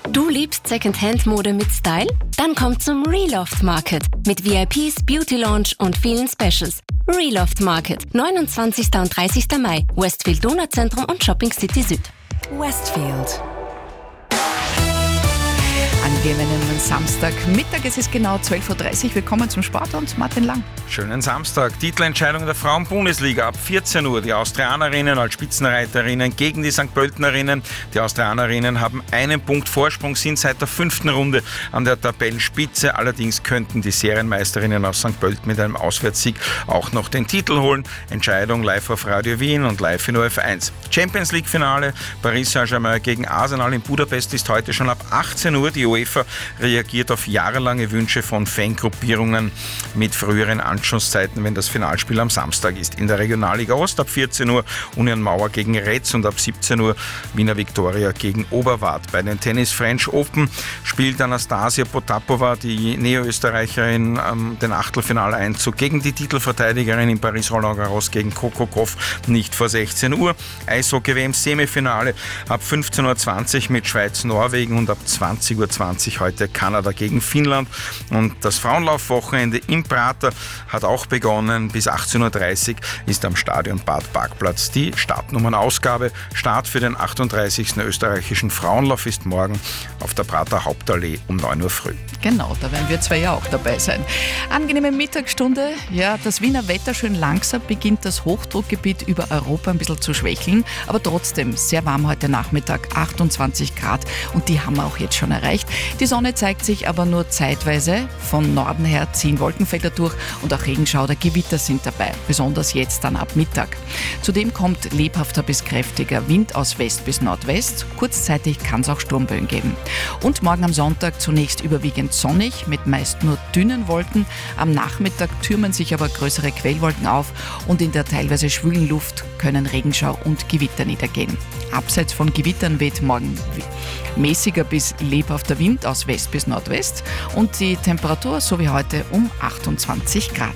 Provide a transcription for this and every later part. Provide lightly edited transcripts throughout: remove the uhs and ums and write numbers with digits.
Du liebst Secondhand-Mode mit Style? Dann komm zum Reloft Market mit VIPs, Beauty Lounge und vielen Specials. Reloft Market, 29. und 30. Mai, Westfield Donauzentrum und Shopping City Süd. Westfield. Angenehmen Samstagmittag, es ist genau 12.30 Uhr. Willkommen zum Sport und Martin Lang. Schönen Samstag. Titelentscheidung der Frauen-Bundesliga ab 14 Uhr. Die Austrianerinnen als Spitzenreiterinnen gegen die St. Pöltenerinnen. Die Austrianerinnen haben einen Punkt Vorsprung, sind seit der 5. Runde an der Tabellenspitze. Allerdings könnten die Serienmeisterinnen aus St. Pölten mit einem Auswärtssieg auch noch den Titel holen. Entscheidung live auf Radio Wien und live in ORF1. Champions League-Finale Paris Saint-Germain gegen Arsenal in Budapest ist heute schon ab 18 Uhr. Die UEFA reagiert auf jahrelange Wünsche von Fangruppierungen mit früheren Anschlusszeiten, wenn das Finalspiel am Samstag ist. In der Regionalliga Ost ab 14 Uhr Union Mauer gegen Retz und ab 17 Uhr Wiener Viktoria gegen Oberwart. Bei den Tennis French Open spielt Anastasia Potapova, die Neo-Österreicherin, den Achtelfinaleinzug gegen die Titelverteidigerin in Paris Roland Garros gegen Coco Gauff nicht vor 16 Uhr. Eishockey-WM Semifinale ab 15.20 Uhr mit Schweiz-Norwegen und ab 20.20 Uhr heute Kanada gegen Finnland. Und das Frauenlaufwochenende im Prater hat auch begonnen. Bis 18.30 Uhr ist am Stadion Bad Parkplatz die Startnummernausgabe. Start für den 38. österreichischen Frauenlauf ist morgen auf der Prater Hauptallee um 9 Uhr früh. Genau, da werden wir zwei ja auch dabei sein. Angenehme Mittagsstunde. Ja, das Wiener Wetter schön langsam beginnt das Hochdruckgebiet über Europa ein bisschen zu schwächeln. Aber trotzdem sehr warm heute Nachmittag, 28 Grad. Und die haben wir auch jetzt schon erreicht. Die Sonne zeigt sich aber nur zeitweise. Von Norden her ziehen Wolkenfelder durch und auch Regenschauer, Gewitter sind dabei. Besonders jetzt dann ab Mittag. Zudem kommt lebhafter bis kräftiger Wind aus West bis Nordwest. Kurzzeitig kann es auch Sturmböen geben. Und morgen am Sonntag zunächst überwiegend sonnig mit meist nur dünnen Wolken. Am Nachmittag türmen sich aber größere Quellwolken auf und in der teilweise schwülen Luft können Regenschau und Gewitter niedergehen. Abseits von Gewittern weht morgen mäßiger bis lebhafter Wind aus West bis Nordwest und die Temperatur so wie heute um 28 Grad.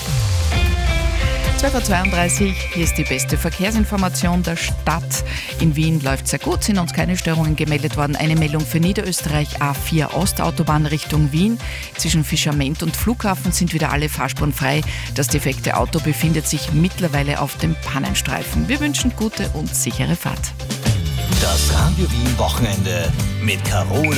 12.32 Uhr, hier ist die beste Verkehrsinformation der Stadt. In Wien läuft sehr gut, sind uns keine Störungen gemeldet worden. Eine Meldung für Niederösterreich, A4 Ostautobahn Richtung Wien. Zwischen Fischament und Flughafen sind wieder alle Fahrspuren frei. Das defekte Auto befindet sich mittlerweile auf dem Pannenstreifen. Wir wünschen gute und sichere Fahrt. Das Radio Wien Wochenende mit Carola